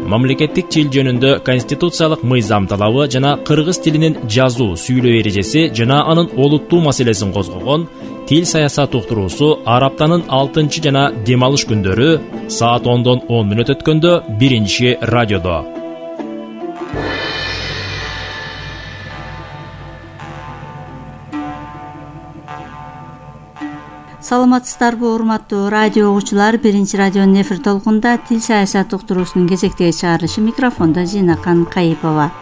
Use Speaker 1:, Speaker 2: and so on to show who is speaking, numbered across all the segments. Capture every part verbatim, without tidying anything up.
Speaker 1: мамлекеттик тил жөнүндө конституциялык мыйзам талабы жана кыргыз тилинин жазуу, сүйлөө эрежеси жана анын олуттуу маселесин козгогон Тил саясат уктуруусу ар аптанын алтынчы жана дем алыш күндөрү саат ондон он мүнөт өткөндө биринчи радиодо.
Speaker 2: Саламатсыздарбы, урматтуу радио угуучулар? Биринчи радионун эфир толкунда Тил саясат уктуруусунун кезектеги чыгарылышы, микрофондо Жинакан Кайыпова.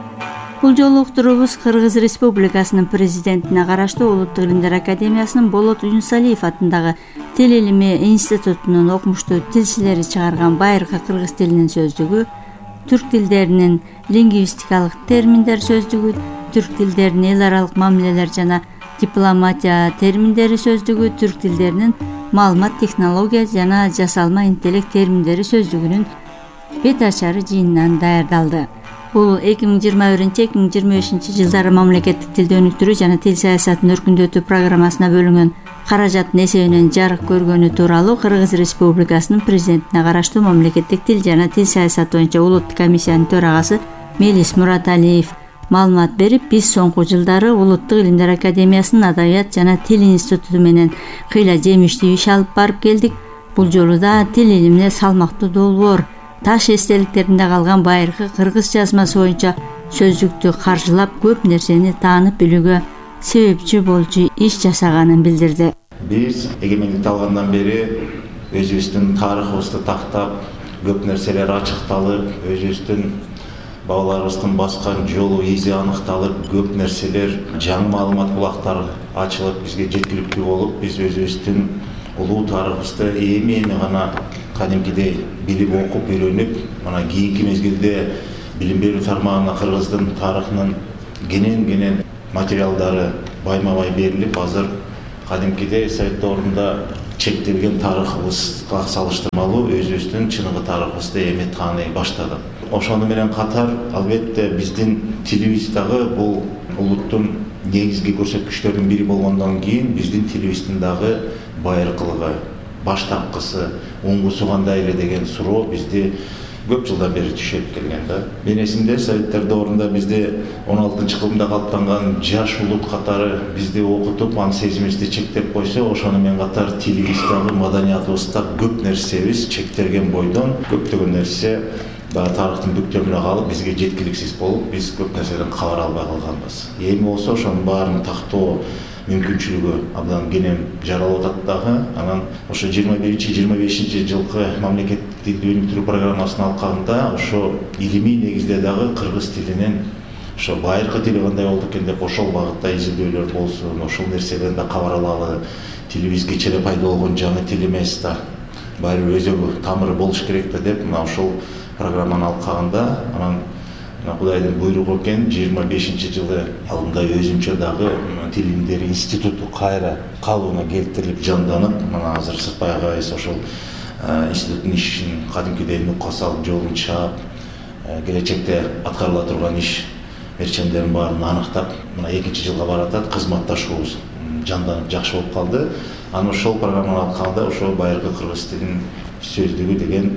Speaker 2: Бул жолу уктуруубуз Кыргыз Республикасынын президентине караштуу Улуттук илимдер академиясынын Болот Уюнсалиев атындагы Тил илими институтунун окумуштуу тилчилери чыгарган байыркы кыргыз тилинин сөздүгү, түрк тилдеринин лингвистикалык терминдер сөздүгү, түрк тилдеринин эл аралык мамилелер жана дипломатия терминдери сөздүгү, түрк тилдеринин маалымат технология жана жасалма интеллект терминдери сөздүгүнүн бет ачары жыйынынан даярдалды. Бул эки миң жыйырма биринчи эки миң жыйырма бешинчи жылдары мамлекеттик тилди өнүктүрүү жана тил саясатын өркүндөтүү программасына бөлүнгөн каражаттын эсебинен жарык көргөнү тууралуу Кыргыз Республикасынын президентине караштуу мамлекеттик тил жана тил саясаты боюнча улуттук комиссиянын төрагасы Мелис Мураталиев маалымат берип, биз соңку жылдары Улуттук илимдер академиясынын Адабият жана тил институту менен кыйла жемиштүү иш алып барып келдик. Бул жолу да тил илимине салмактуу долбоор, таш эстеликтеринде калган байыркы кыргыз жазмасы боюнча сөздүктү каржылап, көп нерсени таанып билүүгө себепчи болчу иш жасаганын билдирди.
Speaker 3: Биз эгемендикти алгандан бери өзүбүздүн тарыхыбызды тактап, көп нерселер ачыкталып, өзүбүздүн бабаларыбыздын баскан жолу изи аныкталып, көп нерселер, жаңы маалымат булактары ачылып, бизге жеткиликтүү болуп, биз өзүбүздүн улуу тарыхыбызды эми-эми гана кадимкидей билип, окуп, үйрөнүп, мына кийинки мезгилде билим берүү тармагына кыргыздын тарыхынын кенен-кенен материалдары байма-бай берилип, азыр кадимкидей совет доорунда чектелген тарыхыбызга салыштырмалуу өзүбүздүн чыныгы тарыхыбызды эми тааный баштадык. Ошону менен катар, албетте биздин тилибиз дагы бул улуттун негизги көрсөткүчтөрүнүн бири болгондон кийин биздин тилибиздин дагы байыркылыгы, баштапкысы, оңгусу кандай эле деген суроо бизди көп жылдан бери түшүп келген да. Мен эсимде, советтер доорунда бизде он алтынчы кылымда калыптанган жаш улут катары бизди окутуп, анын сезимибизди чектеп койсо, ошону менен катар тилибиз дагы, маданиятыбыз дагы көп нерсебиз чектелген бойдон көптөгөн нерсе баягы тарыхтын бүктөмүнө калып, бизге жеткиликсиз болуп, биз көп нерседен кабар албай калганбыз. Эми болсо ошонун баарын тактоо мүмкүнчүлүгү абдан кенен жаралып атат дагы. Анан ошо жыйырма биринчи жыйырма бешинчи жылкы мамлекеттик тилди өнүктүрүү программасынын алкагында ошо илимий негизде дагы кыргыз тилинин ошо байыркы тили кандай болду экен деп ошол багытта изилдөөлөр болсун, ошол нерседен да кабар алалы. Тилибиз кечээ эле пайда болгон жаңы тил эмес да, баары өзөгү, тамыры болуш керек да деп, мына ошол программанын алкагында, анан Кудайдын буйругу экен, жыйырма бешинчи жылы алдында өзүнчө дагы Тил илимдери институту кайра калыбына келтирилип, жанданып, мына азыр Сыртбай агайыбыз ошол институттун ишин кадимкидей нукка салып, жолун чаап, келечекте аткарыла турган иш мерчемдерин баарын аныктап, мына экинчи жылга баратат, кызматташуубуз жанданып жакшы болуп калды. Анан ошол программанын алкагында ошо байыркы кыргыз тилинин сөздүгү деген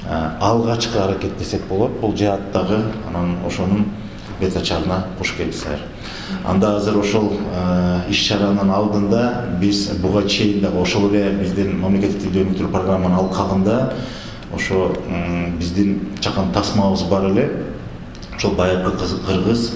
Speaker 3: алгачкы аракет десек болот. Бул жааттагы анан ошонун бет ачарына куш келипсиздер. Анда азыр ошол иш чаранын алдында биз буга чейин дагы ошол эле биздин мамлекеттик тилди өнүктүрүү программанын алкагында ошо биздин чакан тасмабыз бар эле, ошол байыркы кыргыз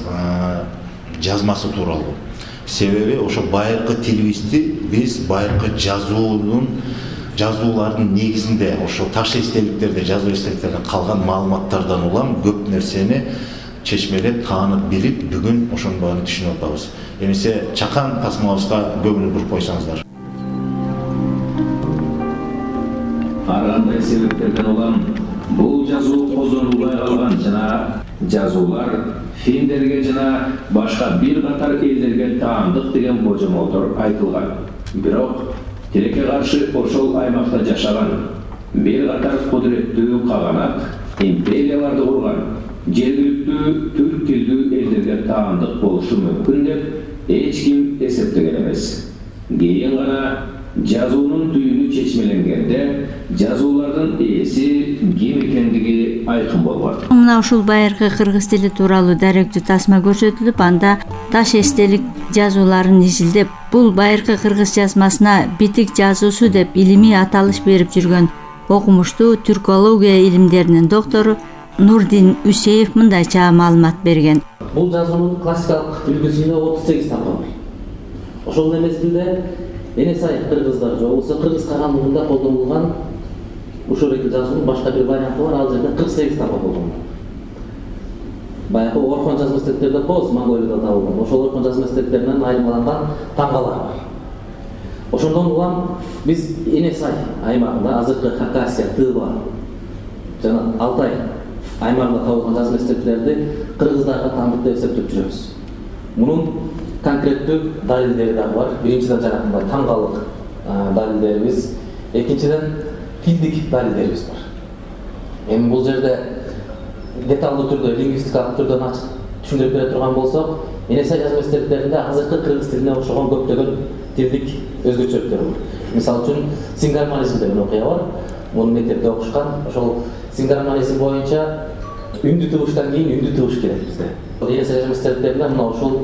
Speaker 3: жазмасы тууралуу. Себеби ошо байыркы тилибизди биз байыркы жазуунун жазуулардын негизинде, ошо таш эстеликтерде, жазуу эстеликтеринде калган маалыматтардан улам көп нерсени чечмелеп, таанып, билип, бүгүн ошонун баарын түшүнүп атабыз. Эмесе чакан тасмабызга көңүл буруп койсоңуздар.
Speaker 4: Ар кандай себептерден улам бул жазуу козголбой калган жана жазуулар финдерге жана башка бир катар элдерге таандык деген божомолдор айтылган. Бирок тилекке каршы ошол аймакта жашаган бир катар кудуреттүү каганат империяларды курган жергиликтүү түрк тилдүү элдерге таандык болушу мүмкүн деп эч ким эсептеген эмес. Кийин гана жазуунун түйүнү чечмеленгенде жазуулардын ээси ким экендиги айкын болот.
Speaker 2: Мына ушул байыркы кыргыз тили тууралуу даректүү тасма көрсөтүлүп, анда таш эстелик жазууларын изилдеп, бул байыркы кыргыз жазмасына битик жазуусу деп илимий аталыш берип жүргөн окумуштуу түркология илимдеринин доктору Нурдин Үсеев мындайча маалымат берген.
Speaker 5: Бул жазуунун классикалык үлгүсүндө отуз сегиз тапка бар. Ошол мезгилде эне сай кыргыздар же болбосо кыргыз кагандыгында колдонулган ушул эки жазуунун башка бир варианты бар, ал жерде кырк сегиз тапка болгон. Баягы Орхон жазма стектерде боз Монголияда табылган. Ошол Орхон жазма стектеринен айырмаланган тамгалар бар. Ошондон улам биз эне сай аймагында азыркы Хакасия, Тыва жана Алтай аймагында табылган жазма стектерди кыргыздарга тандык деп эсептеп жүрөбүз. Мунун конкреттүү далилдери дагы бар. Биринчиден жанагындай тамгалык далилдерибиз, экинчиден тилдик далилдерибиз бар. Эми бул жерде деталдуу түрдө, лингвистикалык түрдөн ачык түшүндүрүп бере турган болсок, эне сай жазма стектеринде азыркы кыргыз тилине окшогон көптөгөн тилдик өзгөчөлүктөр бар. Мисалы үчүн сингармонизм деген окуя бар. Муну мектепте окушкан. Ошол сингармонизм боюнча үндү тыбыштан кийин үндү тыбыш келет бизде. Эне сай жазма стектеринде мына ушул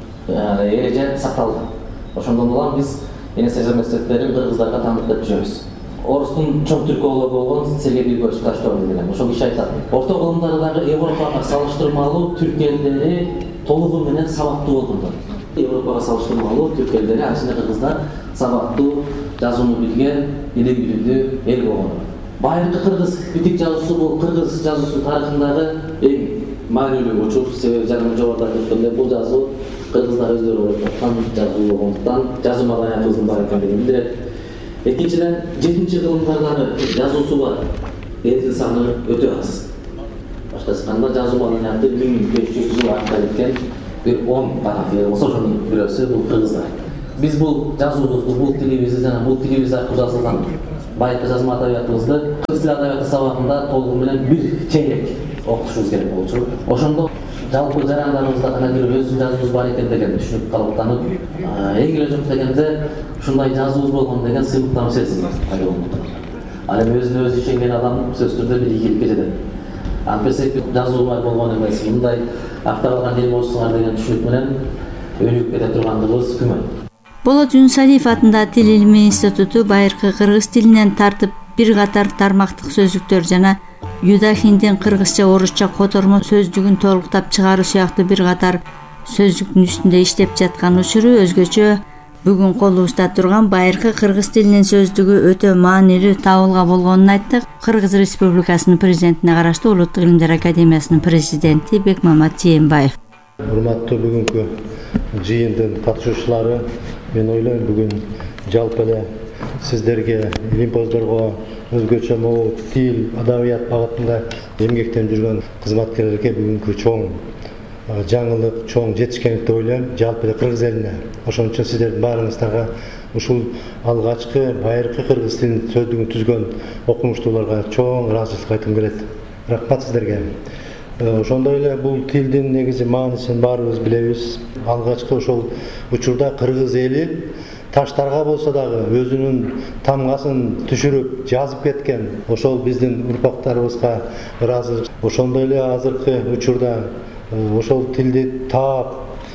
Speaker 5: эреже сакталган. Ошондон улам биз эне сай жазма стектерин кыргыздарга тандык деп жүрөбүз. Орустун чоң түркологу болгон Сергей Григорьевич Каштовый деген ошол киши айтат. Орто кылымдардагы Европага салыштырмалуу түрк элдери толугу менен сабактуу болгондор. Европага салыштырмалуу түрк элдери ачында кыргыздар сабактуу, жазууну билген, илим билимдүү эл болгондор. Байыркы кыргыз битик жазуусу бул кыргыз жазуусунун тарыхындагы эң маанилүү учур. Себеби жана жогоруда айткандай бул жазуу кыргыздар өздөрү ойлоп тапкан жазуу болгондуктан жазуу маданиятыбыздын бар экендигин билдирет. Экинчиден, жетинчи кылымдардагы жазуусу бар элдин саны өтө аз. Башкача айтканда жазуу маданияты миң беш жүз жыл артка кеткен бир он катар эл болсо, ошонун бирөөсү бул кыргыздар. Биз бул жазуубузду, бул тилибизди жана бул тилибиз аркылуу жазылган байыркы жазма адабиятыбызды кыргыз тили адабияты сабагында толугу менен бир чейрек окутушубуз керек болчу. Ошондо жалпы жарандарыбызда гана бир өз жазуубуз бар экен деген түшүнүк калыптанып, эң эле жок дегенде ушундай жазуубуз болгон деген сыймыктануу сезими пайда болмок. Ал эми өзүнө өзү ишенген адам сөзсүз түрдө бир ийгиликке жетет. Антисептик жазуубар болгон эмес, мындай актабалган эл болсуңар деген түшүнүк менен өнүгүп кете тургандыгыбыз күмөн.
Speaker 2: Болот Жунсалиев атындагы Тил илими институту байыркы кыргыз тилинен тартып бир катар тармактык сөздүктөр жана Юдахиндин кыргызча орусча котормо сөздүгүн толуктап чыгаруу сыяктуу бир катар сөздүктүн үстүндө иштеп жаткан учуру өзгөчө бүгүн колубузда турган байыркы кыргыз тилинин сөздүгү өтө маанилүү табылга болгонун айтты. Кыргыз Республикасынын президентине караштуу Улуттук илимдер академиясынын президенти Бекмамат Жээнбаев.
Speaker 6: Урматтуу бүгүнкү жыйындын катышуучулары, мен ойлойм бүгүн жалпы эле сиздерге, илимпоздорго, өзгөчө могу тил, адабият багытында эмгектенип жүргөн кызматкерлерге бүгүнкү чоң жаңылык, чоң жетишкендик деп ойлойм, жалпы эле кыргыз элине. Ошон үчүн сиздердин баарыңыздарга ушул алгачкы байыркы кыргыз тилинин сөздүгүн түзгөн окумуштууларга чоң ыраазычылык айткым келет. Рахмат сиздерге. Ошондой эле бул тилдин негизи маанисин баарыбыз билебиз. Алгачкы ошол учурда кыргыз эли таштарга болсо дагы өзүнүн тамгасын түшүрүп жазып кеткен. Ошол биздин урпактарыбызга ыраазы. Ошондой эле азыркы учурда ошол тилди таап,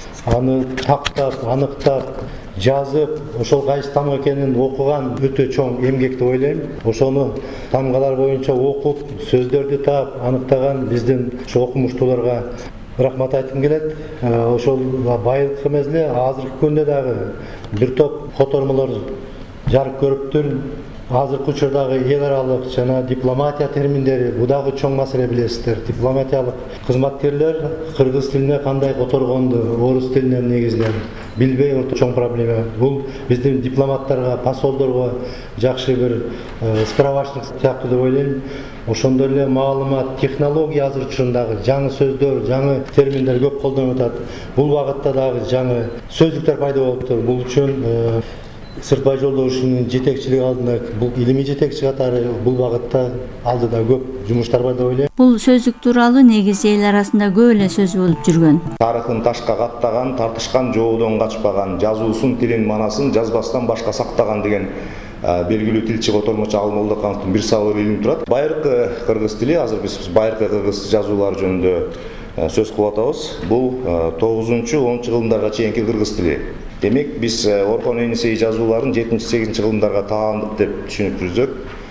Speaker 6: аны тактап, аныктап, жазып, ошол кайсы тамга экенин окуган өтө чоң эмгек деп ойлойм. Ошону тамгалар боюнча окуп, сөздөрдү таап, аныктаган биздин ошо окумуштууларга рахмат айткым келет. Ошол байыркы эмес эле азыркы күндө дагы бир топ котормолор жарык көрүптүр. Азыркы учурдагы эл аралык жана дипломатия терминдери бул дагы чоң маселе, билесиздер. Дипломатиялык кызматкерлер кыргыз тилине кандай которгонду орус тилинен негизинен билбей орто чоң проблема. Бул биздин дипломаттарга, посолдорго жакшы бир справочник сыяктуу деп ойлойм. Ошондой эле маалымат, технология азыр учурдагы жаңы сөздөр, жаңы терминдер көп колдонуп атат. Бул багытта дагы жаңы сөздүктөр пайда болуптур. Бул үчүн Сыртбай Жолдошевдун жетекчилиги алдында бул илимий жетекчи катары бул багытта алдыда көп жумуштар бар деп ойлойм.
Speaker 2: Бул сөздүк тууралуу негизи эл арасында көп эле сөз болуп жүргөн.
Speaker 7: Тарыхын ташка каттаган, тартышкан, жоодон качпаган, жазуусун, тилин, манасын жазбастан башка сактаган деген белгилүү тилчи Котормочу Ал Молдокановдун бир сабыр илим турат. Байыркы кыргыз тили, азыр биз байыркы кыргыз жазуулар жөнүндө сөз кылып атабыз. Бул тогузунчу онунчу кылымдарга чейинки кыргыз тили. Демек биз Орхон Енисей жазууларын жетинчи сегизинчи кылымдарга таандык деп түшүнүп жүрсөк,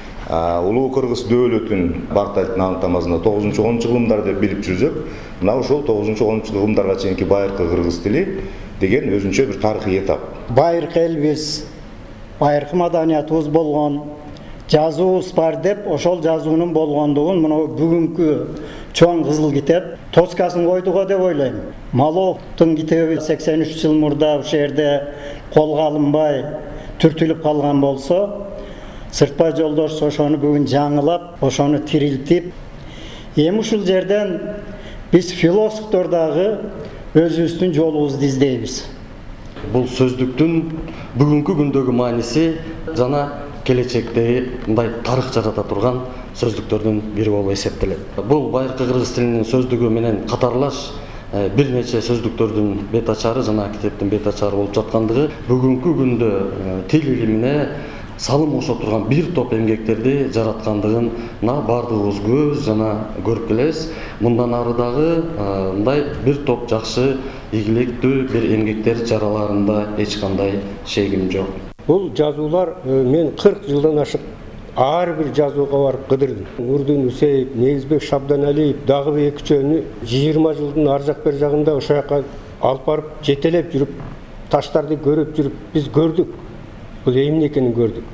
Speaker 7: улуу кыргыз дөөлөтүн Бартальдын анықтамасында тогузунчу онунчу кылымдар деп билип жүрсөк, мына ошол тогузунчу онунчу кылымдарга чейинки байыркы кыргыз тили деген өзүнчө бир тарыхый этап.
Speaker 8: Байыркы элбиз, байыркы маданиятыбыз болгон, жазуубуз бар деп, ошол жазуунун болгондугун мына бүгүнкү чоң кызыл китеп тоскасын койдуго деп ойлойм. Маловдун китеби сексен үч жыл мурда ушул жерде колго алынбай түртүлүп калган болсо, Сыртбай Жолдош ошону бүгүн жаңылап, ошону тирилтип, эми ушул жерден биз философтор дагы өзүбүздүн жолубузду издейбиз.
Speaker 9: Бул сөздүктүн бүгүнкү күндөгү мааниси жана келечектеги мындай тарых жарата турган сөздүктөрдүн бири болуп эсептелет. Бул байыркы кыргыз тилинин сөздүгү менен катарлаш бир нече сөздүктөрдүн бет ачары жана китептин бет ачары болуп жаткандыгы бүгүнкү күндө тил илимине салым кошо турган бир топ эмгектерди жараткандыгын баардыгыбыз көз жана көрүп келебиз. Мындан ары дагы мындай бир топ жакшы ийгиликтүү бир эмгектер жараларында эч кандай шегим жок.
Speaker 10: Бул жазуулар мен кырк жылдан ашык ар бир жазууга барып кыдырдым. Нурдин Усеев, Негизбек Шабданалиев дагы бир экичөөнү жыйырма жылдын ар жак бер жагында ошол жака алып барып жетелеп жүрүп, таштарды көрүп жүрүп биз көрдүк. Бул эмне экенин көрдүк.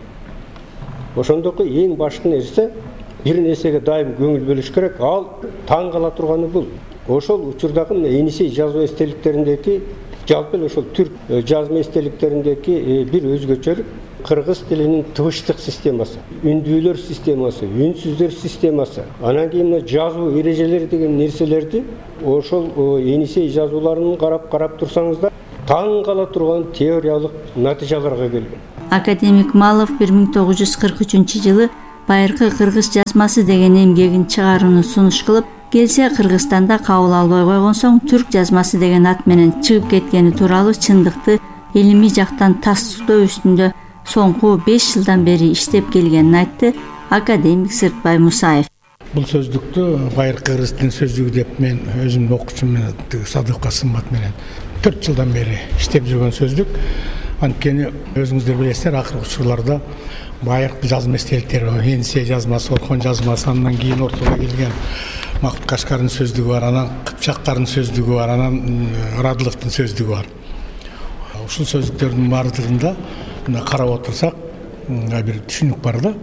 Speaker 10: Ошондойку эң башкы нерсе бир нерсеге дайым көңүл бөлүш керек. Ал таң кала турганы бул. Ошол учурдагы Енисей жазуу эстеликтериндеги, жалпы ошол түрк жазма эстеликтериндеги бир өзгөчөлүк кыргыз тилинин тыбыштык системасы, үндүүлөр системасы, үнсүздөр системасы, анан кийин жазуу эрежелери деген нерселерди ошол Енисей жазууларын карап-карап турсаңыздар, таң кала турган теориялык натыйжаларга келген.
Speaker 2: Академик Малов бир миң тогуз жүз кырк үчүнчү жылы байыркы кыргыз жазмасы деген эмгегин чыгарууну сунуш кылып, келсе Кыргызстанда кабыл албай койгон соң түрк жазмасы деген ат менен чыгып кеткени тууралуу чындыкты илимий жактан тастыктоо үстүндө соңку беш жылдан бери иштеп келгенин айтты академик Сыртбай Мусаев.
Speaker 11: Бул сөздүктү байыркы кыргыз тилинин сөздүгү деп мен өзүмдүн окуучум менен Садыкова Сымбат менен төрт жылдан бери иштеп жүргөн сөздүк. Анткени өзүңүздөр билесиздер, акыркы учурларда байыркы жазма эстеликтер, Енисей жазмасы, Орхон жазмасы, андан кийин ортого келген Макут Кашкардын сөздүгү бар, анан Кыпчактардын сөздүгү бар, анан Радыловдун сөздүгү бар. Ушул сөздүктөрдүн баардыгында карап отурсак, бир түшүнүк бар да.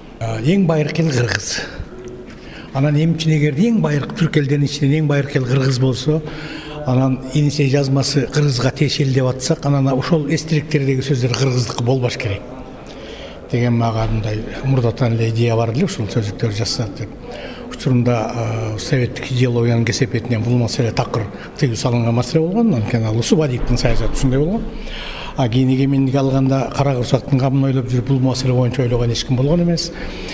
Speaker 11: Эң байыркы эл кыргыз. Анан эмчи эгер эң байыркы түрк элдеринин ичинен эң байыркы эл кыргыз болсо, анан Енисей жазмасы кыргызга тиешелүү деп атсак, анан ошол эстеликтердеги сөздөр кыргыздыкы болбаш керек деген мага мындай мурдатан эле идея бар эле, ушул сөздүктөрдү жазсак деп. Учурунда советтик идеологиянын кесепетинен бул маселе такыр тыюу салынган маселе болгон, анткени ал Субадиктин саясаты ушундай болгон. А кийин эгемендик алганда кара курсактын камын ойлоп жүрүп бул маселе боюнча ойлогон эч ким болгон эмес.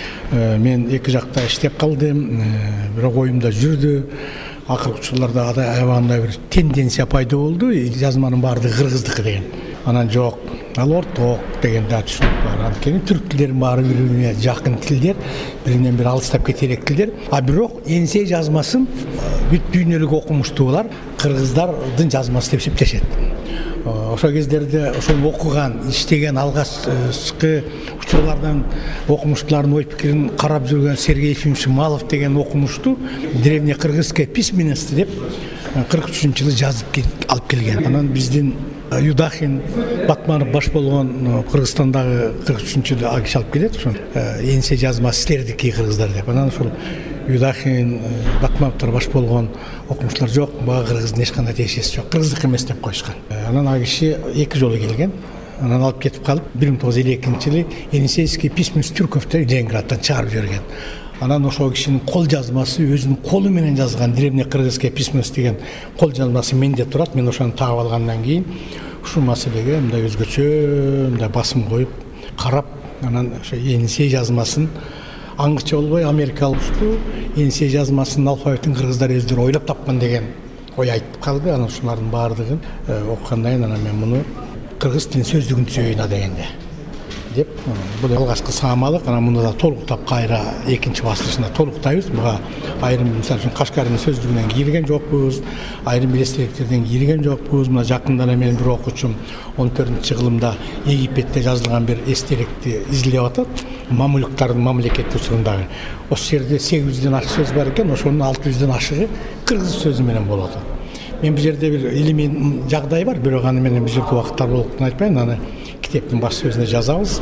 Speaker 11: Мен эки жакта иштеп калдым, бирок оюмда жүрдү. Акыркы учурларда аябагандай бир тенденция пайда болду, жазманын баардыгы кыргыздыкы деген. Анан жок, ал орток деген да түшүнүк бар. Анткени түрк тилдеринин баары бири-бирине жакын тилдер, биринен бири алыстап кетерек тилдер. А бирок Енисей жазмасын бүт дүйнөлүк окумуштуулар кыргыздардын жазмасы деп эсептешет. Ошол кездерде ошол окуган, иштеген алгачкы учурлардан окумуштуулардын ой пикирин карап жүргөн Сергей Ефимович Малов деген окумуштуу древнекыргызская письменность деп кырк үчүнчү жылы жазып алып келген. Анан биздин Юдахин Батманов баш болгон Кыргызстандагы кырк үчүнчү жылы киши алып келет, ошол Енисей жазмасы силердики кыргыздар деп. Анан ошол Юдахин, Батмановдор баш болгон окумуштуулар жок, бага кыргыздын эч кандай тиешеси жок, кыргыздык эмес деп коюшкан. Анан ал киши эки жолу келген. Анан алып кетип калып, бир миң тогуз жүз элүү экинчи жылы Енисейский письменность түрков деп Ленинградтан чыгарып жиберген. Анан ошол кишинин кол жазмасы, өзүнүн колу менен жазган древнекыргызская письменность деген кол жазмасы менде турат. Мен ошону таап алгандан кийин ушул маселеге мындай өзгөчө мындай басым коюп, карап, анан ошо Енисей жазмасын аңгыча болбой америкалыктуу Енисей жазмасынын алфавитин кыргыздар өздөрү ойлоп тапкан деген ой айтып калды. Анан ушулардын баардыгын окугандан кийин анан мен муну кыргыз тилинин сөздүгүн түзөйүн дегенде деп бул алгачкы саамалык. Анан муну да толуктап кайра экинчи басылышында толуктайбыз. Буга айрым мисалы үчүн Кашкардын сөздүгүнөн кийирген жокпуз, айрым элестириктерден кийирген жокпуз. Мына жакында менин бир окуучум он төртүнчү кылымда Египетте жазылган бир эстеликти изилдеп атат. Мамлюктардын мамлекети учурундагы. Ошол жерде сегиз жүздөн ашык сөз бар экен, ошонун алты жүздөн ашыгы кыргыз сөзү менен болот. Мен бул жерде бир илимий жагдай бар, бирок аны менен бул жерде убакыттар болуптун айтпайын, аны китептин баш сөзүнө жазабыз.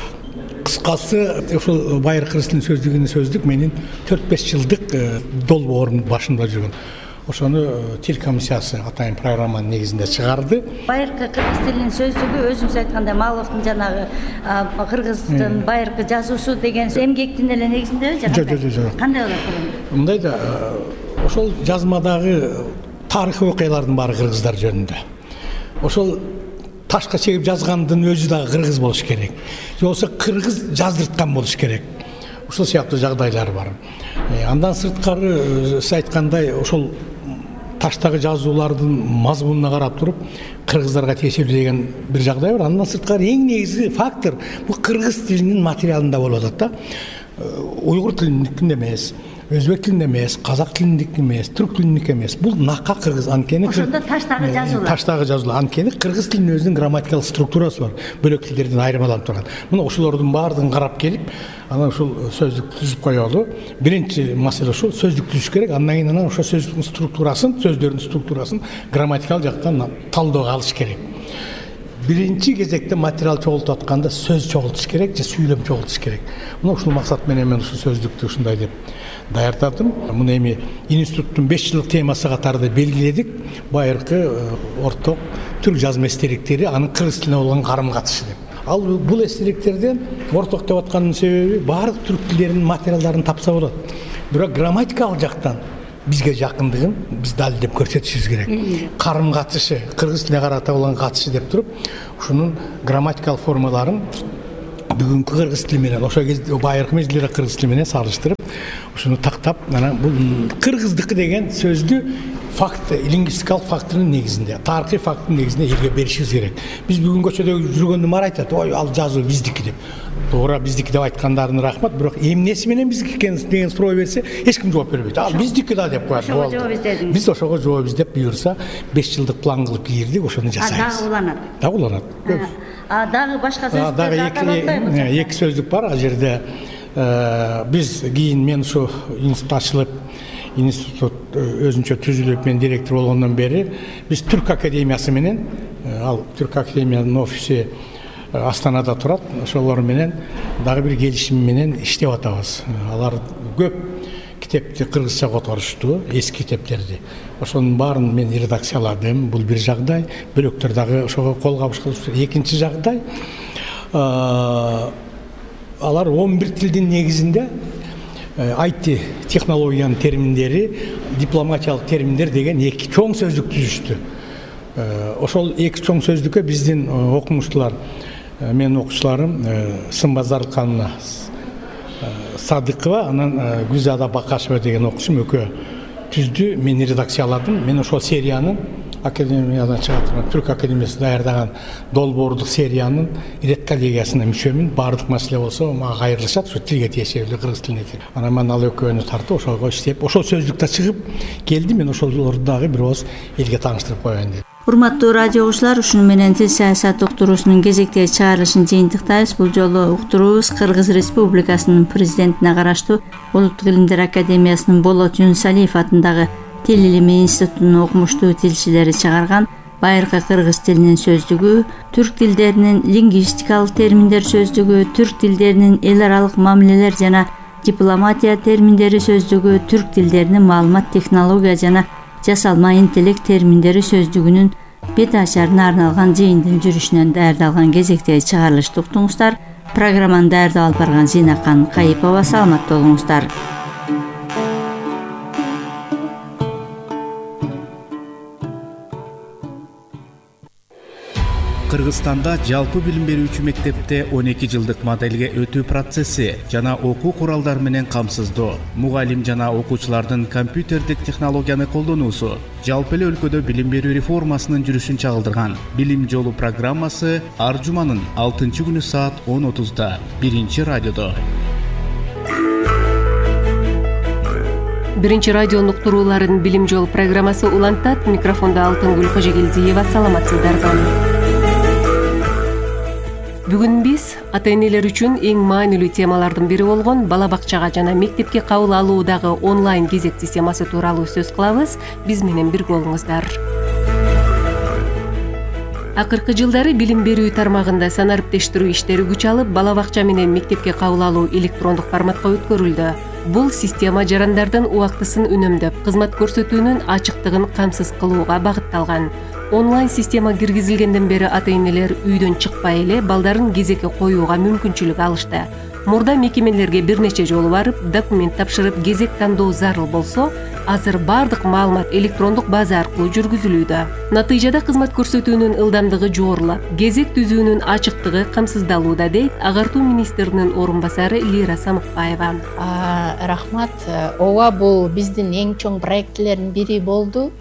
Speaker 11: Кыскасы, ошол байыркы кыргыз тилинин сөздүгүнүн сөздүк менин төрт беш жылдык долбоордун башында жүргөн. Ошону тил комиссиясы атайын программанын негизинде чыгарды.
Speaker 2: Байыркы кыргыз тилинин сөздүгү өзүңүз айткандай Маловдун жанагы кыргыздын байыркы жазуусу деген эмгектин эле негизиндеби же?
Speaker 11: Жок, жок, жок.
Speaker 2: Кандай болот?
Speaker 11: Мындай да ошол жазмадагы тарыхый окуялардын баары кыргыздар жөнүндө. Ошол ташка чегип жазгандын өзү дагы кыргыз болуш керек. Же болбосо кыргыз жаздырткан болуш керек. Ушул сыяктуу жагдайлар бар. Андан сырткары сиз айткандай ошол таштагы жазуулардын мазмунуна карап туруп кыргыздарга тиешелүү деген бир жагдай бар. Андан сырткары эң негизги фактор бул кыргыз тилинин материалында болуп атат да. Уйгур тилиндикинде эмес, өзбек тилинде эмес, казак тилиндики эмес, түрк тилиндики эмес. Бул накка кыргыз. Анткени
Speaker 2: ошондо таштагы жазуулар.
Speaker 11: Таштагы жазуулар. Анткени кыргыз тилинин өзүнүн грамматикалык структурасы бар. Бөлөк тилдерден айырмаланып турган. Мына ошолордун баардыгын карап келип, анан ушул сөздүк түзүп коелу. Биринчи маселе ушул сөздүк түзүш керек. Андан кийин анан ошо сөздүктүн структурасын, сөздөрдүн структурасын грамматикалык жактан талоого алыш керек. Биринчи кезекте материал чогултуп атканда сөз чогултуш керек же сүйлөм чогултуш керек. Мына ушул максат менен мен ушул сөздүктү ушундай деп даярдадым. Муну эми институттун беш жылдык темасы катарында белгиледик. Байыркы орток түрк жазма эстеликтери анын кыргыз тилине болгон карым катышы деп. Ал бул эстеликтерден орток деп атканын себеби баардык түрк тилдеринин материалдарын тапса болот. Бирок грамматикалык жактан бизге жакындыгын биз далилдеп көрсөтүшүбүз керек. Карым катышы, кыргыз тилине карата болгон катышы деп туруп, ушунун грамматикалык формаларын бүгүнкү кыргыз тили менен, ошол кезде байыркы мезгилдеги кыргыз тили менен салыштырып, ушуну тактап, анан бул кыргыздыкы деген сөздү факт, лингвистикалык фактордун негизинде, тарыхый факттын негизинде элге беришибиз керек. Биз бүгүн көчөдө жүргөндө мар айтат, ой, ал жазуу биздики деп. Туура биздики деп айткандарына рахмат, бирок эмнеси менен биздики экен деген суроо берсе, эч ким жооп бербейт. Ал биздики да деп коет.
Speaker 2: Ошого жооп издедиңиз.
Speaker 11: Биз ошого жооп издеп буюрса, беш жылдык план кылып кийирдик, ошону жасайбыз.
Speaker 2: Дагы уланат.
Speaker 11: Дагы уланат.
Speaker 2: А дагы башка сөздүктөр
Speaker 11: аталбайбы? Эки сөздүк бар. Ал жерде биз кийин мен ушу институт ачылып, институт өзүнчө түзүлүп, мен директор болгондон бери биз Түрк академиясы менен, ал Түрк академиянын офиси Астанада турат, ошолор менен дагы бир келишим менен иштеп атабыз. Алар көп китепти кыргызча которушту, эски китептерди. Ошонун баарын мен редакцияладым. Бул бир жагдай. Бөлөктөр дагы ошого кол кабыш кылышты. Экинчи жагдай, алар он бир тилдин негизинде ай ти технологиянын терминдери, дипломатиялык терминдер деген эки чоң сөздүк түзүштү. Ошол эки чоң сөздүккө биздин окумуштуулар, менин окуучуларым Сымбазар Канна Садыкова, анан Гүлзада Бакашева деген окуучум экөө түздү, мен редакцияладым. Мен ошол сериянын академиядан чыга турган Түрк академиясы даярдаган долбоордук сериянын редколлегиясына мүчөмүн. Баардык маселе болсо мага кайрылышат, ушу тилге тиешелүү кыргыз тилине. Анан мен ал экөөнү тартып, ошого иштеп, ошол сөздүктө чыгып келди. Мен ошолорду дагы бир ооз элге тааныштырып коеюн деп.
Speaker 2: Урматтуу радио угуучулар, ушуну менен тил саясат уктуруусунун кезектеги чыгарылышын жыйынтыктайбыз. Бул жолу уктуруубуз Кыргыз Республикасынын президентине караштуу Улуттук илимдер академиясынын Болот Юнусалиев атындагы Тил илими институтунун окумуштуу тилчилери чыгарган байыркы кыргыз тилинин сөздүгү, түрк тилдеринин лингвистикалык терминдер сөздүгү, түрк тилдеринин эл аралык мамилелер жана дипломатия терминдери сөздүгү, түрк тилдеринин маалымат технология жана жасалма интеллект терминдери сөздүгүнүн бет ачарына арналган жыйындын жүрүшүнөн даярдалган кезектеги чыгарылышты уктуңуздар. Программаны даярдап алып барган Зинакан Кайыпова. Саламатта болуңуздар.
Speaker 12: Кыргызстанда жалпы билим берүүчү мектепте он эки жылдык моделге өтүү процесси жана окуу куралдары менен камсыздоо, мугалим жана окуучулардын компьютердик технологияны колдонуусу жалпы эле өлкөдө билим берүү реформасынын жүрүшүн чагылдырган. Билим жолу программасы ар жуманын алтынчы күнү саат он отузда биринчи радиодо.
Speaker 13: Биринчи радионун уктурууларын билим жол программасы улантат. Микрофонда Алтынгүл Кожегелдиева. Саламатсыздарбы. Бүгүн биз ата-энелер үчүн эң маанилүү темалардын бири болгон бала бакчага жана мектепке кабыл алуудагы онлайн кезек системасы тууралуу сөз кылабыз. Биз менен бирге болуңуздар. Акыркы жылдары билим берүү тармагында санариптештирүү иштери күч алып, бала бакча менен мектепке кабыл алуу электрондук форматка өткөрүлдү. Бул система жарандардын убактысын үнөмдөп, кызмат көрсөтүүнүн ачыктыгын камсыз кылууга багытталган. Онлайн система киргизилгенден бери ата-энелер үйдөн чыкпай эле балдарын кезекке коюуга мүмкүнчүлүк алышты. Мурда мекемелерге бир нече жолу барып, документ тапшырып, кезек тандоо зарыл болсо, азыр бардык маалымат электрондук база аркылуу жүргүзүлүүдө. Натыйжада кызмат көрсөтүүнүн ылдамдыгы жогорулап, кезек түзүүнүн ачыктыгы камсыздалууда, дейт агартуу министринин орун басары Лира Самыкбаева.
Speaker 14: Рахмат. Ооба, бул биздин эң чоң проектлердин бири болду.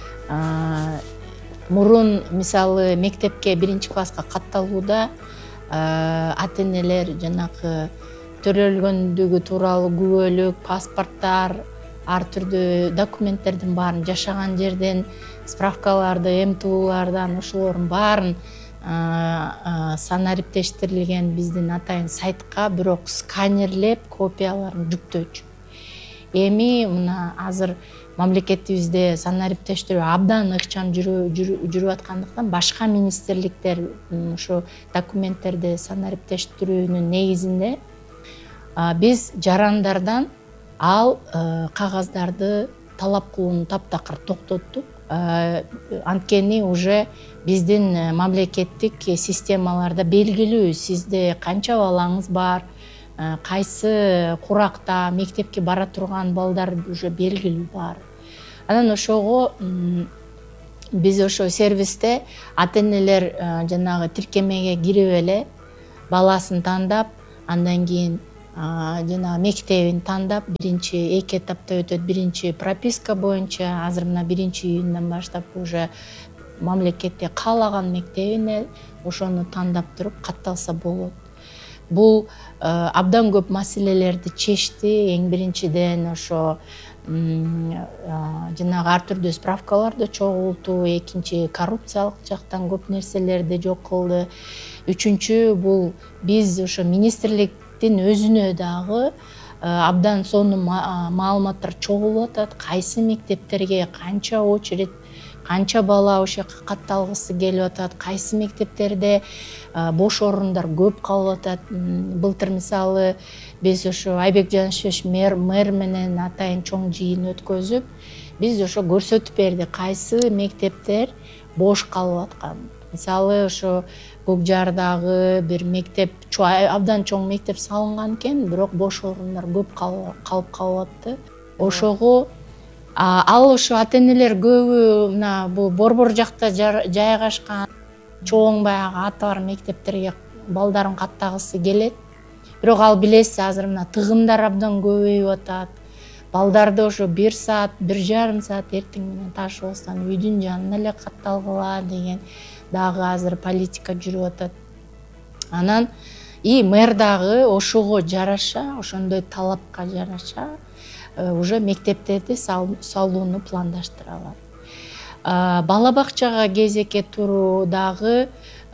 Speaker 14: Мурун мисалы мектепке биринчи класска катталууда ата-энелер жанагы төрөлгөндүгү тууралуу күбөлүк, паспорттар, ар түрдүү документтердин баарын жашаган жерден, справкаларды, эм тэ улардан ошолордун баарын санариптештирилген биздин атайын сайтка бирок сканерлеп копияларын жүктөөчү. Эми мына азыр мамлекетибизде санариптештирүү абдан ыкчам жүрүп аткандыктан башка министрликтер ушу документтерди санариптештирүүнүн негизинде биз жарандардан ал кагаздарды талап кылууну таптакыр токтоттук. Анткени уже биздин мамлекеттик системаларда белгилүү сизде канча балаңыз бар, кайсы куракта мектепке бара турган балдар уже белгилүү бар. Анан ошого биз ошо сервисте ата-энелер жанагы тиркемеге кирип эле баласын тандап, андан кийин жана мектебин тандап, биринчи эки этапта өтөт. Биринчи прописка боюнча азыр мына биринчи июндан баштап уже мамлекетте каалаган мектебине ошону тандап туруп катталса болот. Бул абдан көп маселелерди чечти. Эң биринчиден ошо жанагы ар түрдүү справкаларды чогултуу, экинчи коррупциялык жактан көп нерселерди жок кылды. Үчүнчү бул биз ошо министрликтин өзүнө дагы абдан сонун маалыматтар чогулуп атат. Кайсы мектептерге канча очередь, канча бала ошол жака катталгысы келип атат, кайсы мектептерде бош орундар көп калып атат. Былтыр мисалы биз ошо Айбек Жанышевич мэр менен атайын чоң жыйын өткөзүп, биз ошо көрсөтүп бердик кайсы мектептер бош калып аткан. Мисалы ошо Көкжардагы бир мектеп, абдан чоң мектеп салынган экен, бирок бош орундар көп калып калып атты. Ошого ал ошо ата-энелер көбү мына бул Борбор жакта жайгашкан чоң баягы аты бар мектептерге балдарын каттагысы келет. Бирок ал билесиз, азыр мына тыгындар абдан көбөйүп атат. Балдарды ошо бир саат, бир жарым саат эртең менен ташып алсаң үйдүн жанына эле катталгыла деген дагы азыр политика жүрүп атат. Анан и мэр дагы ошого жараша, ошондой талапка жараша уже мектептерди салууну пландаштыра алат. Бала бакчага кезекке туруу дагы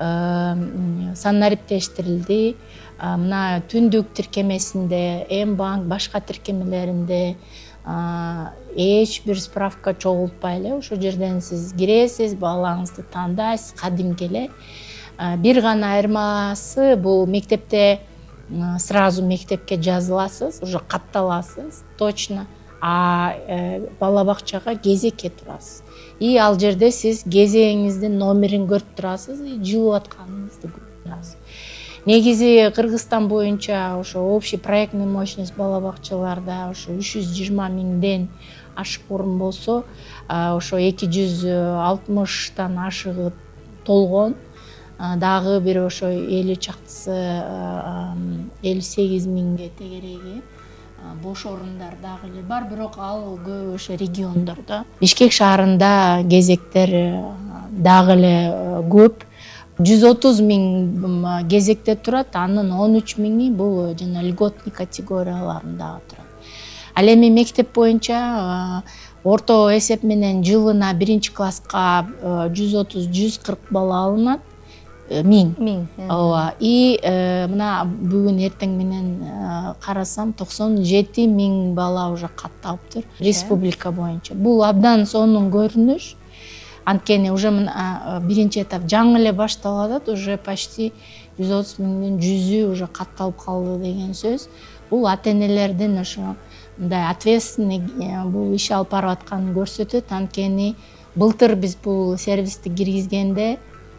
Speaker 14: санариптештирилди. Мына түндүк тиркемесинде, М-банк, башка тиркемелеринде эч бир справка чогултпай эле ошол жерден сиз киресиз, балаңызды тандайсыз, кадимки эле. Бир гана айырмасы бул мектепте сразу мектепке жазыласыз, уже катталасыз, точно. А бала бакчага кезекке турасыз. И ал жерде сиз кезегиңиздин номерин көрүп турасыз, жылып атканыңызды көрүп турасыз. Негизи Кыргызстан боюнча ошо общий проектный мощность бала бакчаларда ошо үч жүз жыйырма миңден ашык орун болсо, ошо эки жүз алтымыштан ашыгы толгон. дагы бир ошо элүү чактысы элүү сегиз миңге тегереги бош орундар дагы эле бар, бирок ал көбү ошо региондордо. Бишкек шаарында кезектер дагы эле көп. жүз отуз миң кезекте турат, анын он үч миңи бул жана льготный категорияларында турат. Ал эми мектеп боюнча орто эсеп менен жылына биринчи класска жүз отуз жүз кырк бала алынат. Миң. Миң. Ооба. И мына бүгүн эртең менен карасам токсон жети миң бала уже катталыптыр республика боюнча. Бул абдан сонун көрүнүш. Анткени уже мына биринчи этап жаңы эле башталып атат, уже почти жүз отуз миңдин жүзү уже катталып калды деген сөз. Бул ата-энелердин ошо мындай ответственный бул иш алып барып атканын көрсөтөт. Анткени былтыр биз бул сервисти киргизгенде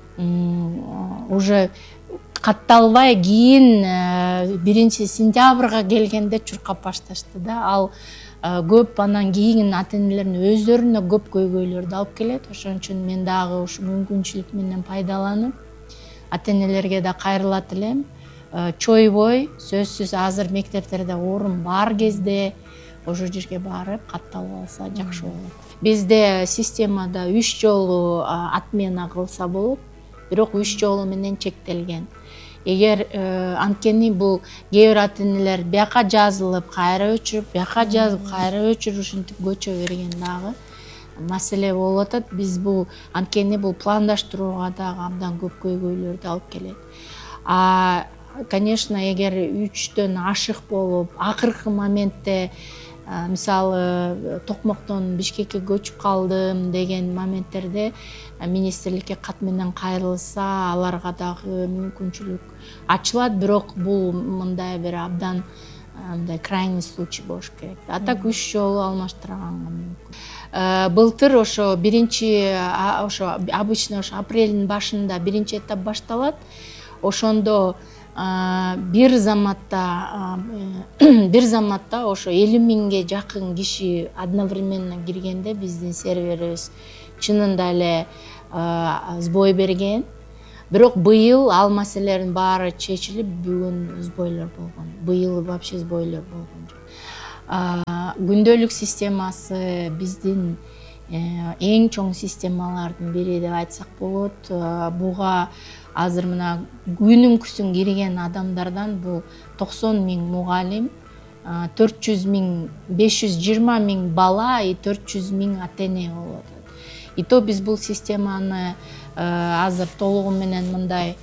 Speaker 14: уже катталбай кийин биринчи сентябрга келгенде чуркап башташты да. Ал көп анан кийин ата-энелердин өздөрүнө көп көйгөйлөрдү алып келет. Ошон үчүн мен дагы ушу мүмкүнчүлүк менен пайдаланып ата-энелерге да кайрылат элем. Чойбой сөзсүз азыр мектептерде орун бар кезде ошол жерге барып катталып алса жакшы болот. Бизде системада үч жолу отмена кылса болот, бирок үч жолу менен чектелген. Эгер анткени бул кээ бир ата-энелер бияка жазылып, кайра өчүрүп, бияка жазып, кайра өчүрүп ушинтип көчө берген дагы маселе болуп атат. Биз бул анткени бул пландаштырууга дагы абдан көп көйгөйлөрдү алып келет. А конечно, эгер үчтөн ашык болуп, акыркы моментте мисалы Токмоктон Бишкекке көчүп калдым деген моменттерде министрликке кат менен кайрылса, аларга дагы мүмкүнчүлүк ачылат, бирок бул мындай бир абдан мындай крайний случай болуш керек. А так үч жолу алмаштырганга мүмкүн. Былтыр ошо биринчи ошо обычно ошо апрелдин башында биринчи этап башталат. Ошондо бир заматта бир заматта ошо элүү миңге жакын киши одновременно киргенде биздин серверибиз чынында эле сбой берген. Бирок быйыл ал маселелердин баары чечилип, бүгүн сбойлор болгон. Быйыл вообще сбойлор болгон жок. Күндөлүк системасы биздин эң чоң системалардын бири деп айтсак болот. Буга азыр мына күнүмкүсүн кирген адамдардан бул токсон миң мугалим, төрт жүз миң, беш жүз жыйырма миң бала и төрт жүз миң ата-эне болот. И то биз бул системаны азыр толугу менен мындай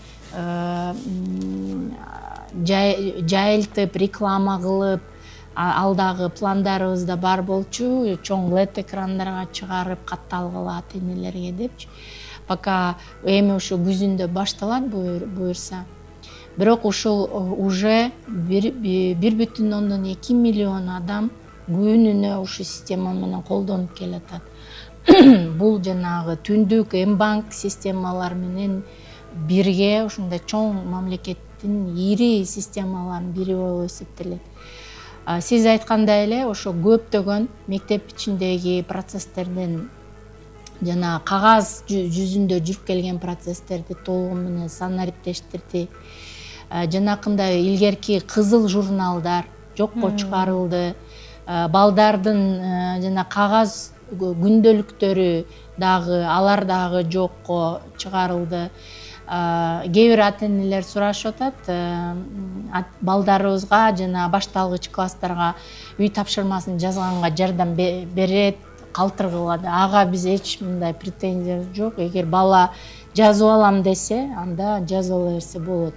Speaker 14: жайылтып, реклама кылып, алдагы пландарыбызда бар болчу, чоң лед экрандарга чыгарып катталгыла ата-энелерге депчи. Пока эми ушу күзүндө башталат буюрса. Бирок ушул уже бир бүтүн ондон эки миллион адам күнүнө ушу система менен колдонуп келатат. Бул жанагы түндүк М-банк системалар менен бирге ушундай чоң мамлекеттин ири системаларынын бири болуп эсептелет. Сиз айткандай эле ошо көптөгөн мектеп ичиндеги процесстерден жана кагаз жүзүндө жүрүп келген процесстерди толугу менен санариптештирди. Жанакындай илгерки кызыл журналдар жокко чыгарылды. Балдардын жана кагаз күндөлүктөрү дагы алар дагы жокко чыгарылды. Кээ бир ата-энелер сурашып атат, балдарыбызга жана башталгыч класстарга үй тапшырмасын жазганга жардам берет, калтыргыла. Ага биз эч мындай претензия жок. Эгер бала жазып алам десе, анда жазып ала берсе болот.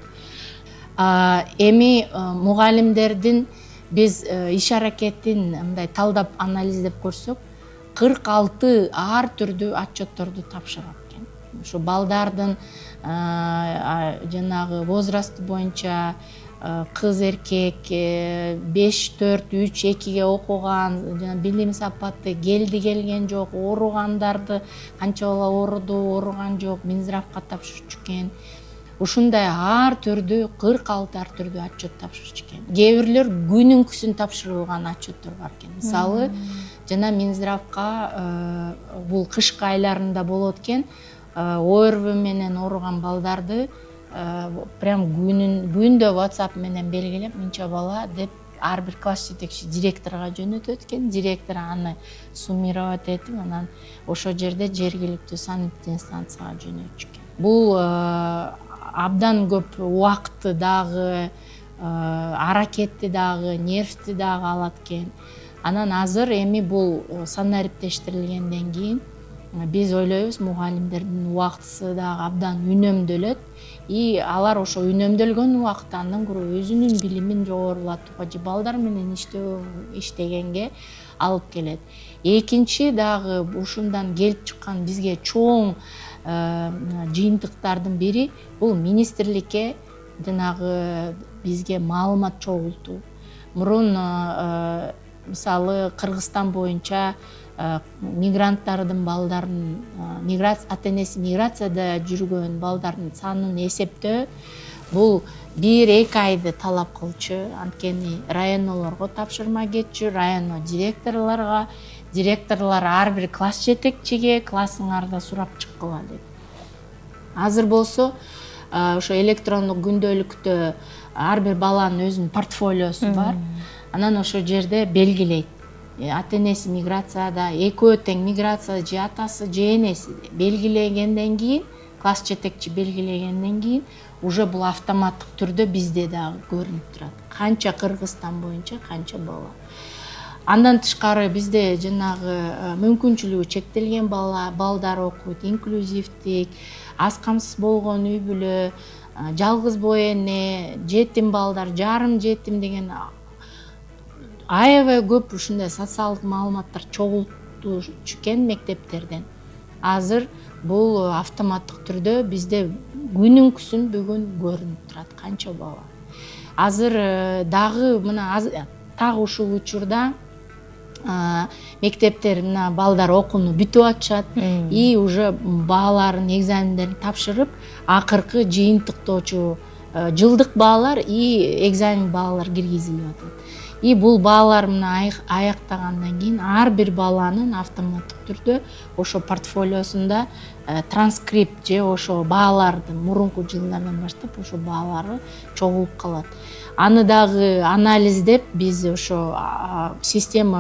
Speaker 14: Эми мугалимдердин биз иш аракетин мындай талдап анализдеп көрсөк, кырк алты ар түрдүү отчетторду тапшырат экен. Ушу балдардын жанагы возрасты боюнча кыз эркек беш төрт үч экиге окуган, жана билим сапаты келди келген жок, ооругандарды канча бала ооруду, ооруган жок, Минздравга тапшырчу экен. Ушундай ар түрдүү кырк алты ар түрдүү отчет тапшырчу экен. Кээ бирлер күнүмкүсүн тапшырылган отчеттор бар экен. Мисалы, жана Минздравга бул кышкы айларында болот экен. орв менен ооруган балдарды прям күнүн күндө WhatsApp менен белгилеп мынча бала деп ар бир класс жетекчи директорго жөнөтөт экен. Директор аны суммировать этип, анан ошол жерде жергиликтүү санитарный станцияга жөнөтчү экен. Бул абдан көп убакытты дагы, аракетти дагы, нервти дагы алат экен. Анан азыр эми бул санариптештирилгенден кийин биз ойлойбуз мугалимдердин убактысы дагы абдан үнөмдөлөт. И алар ошо үнөмдөлгөн убакытта андан көрө өзүнүн билимин жогорулатууга же балдар менен иштөө иштегенге алып келет. Экинчи дагы ушундан келип чыккан бизге чоң жыйынтыктардын бири бул министрликке жанагы бизге маалымат чогултуу. Мурун мисалы Кыргызстан боюнча мигранттардын балдарын, ата энеси миграцияда жүргөн балдардын санын эсептөө бул бир эки айды талап кылчу. Анткени районолорго тапшырма кетчү, районо директорлорго, директорлор ар бир класс жетекчиге классыңарда сурап чыккыла деп. Азыр болсо ошо электрондук күндөлүктө ар бир баланын өзүнүн портфолиосу бар. Анан ошо жерде белгилейт. Ата энеси миграцияда, экөө тең миграцияда же атасы же энеси белгилегенден кийин, класс жетекчи белгилегенден кийин уже бул автоматтык түрдө бизде дагы көрүнүп турат. Канча Кыргызстан боюнча канча бала. Андан тышкары бизде жанагы мүмкүнчүлүгү чектелген бала, балдар окуйт, инклюзивдик, аз камсыз болгон үй бүлө, жалгыз бой эне, жетим балдар, жарым жетим деген аябай көп ушундай социалдык маалыматтар чогултуучу экен мектептерден. Азыр бул автоматтык түрдө бизде күнүнкүсүн бүгүн көрүнүп турат канча бала. Азыр дагы мына так ушул учурда мектептер мына балдар окууну бүтүп атышат и уже бааларын экзамендерин тапшырып, акыркы жыйынтыктоочу жылдык баалар и экзамен баалар киргизилип атат. И бул баалар мына аяктагандан кийин ар бир баланын автоматтык түрдө ошо портфолиосунда транскрипт же ошо баалардын мурунку жылдардан баштап ошо баалары чогулуп калат. Аны дагы анализдеп биз ошо система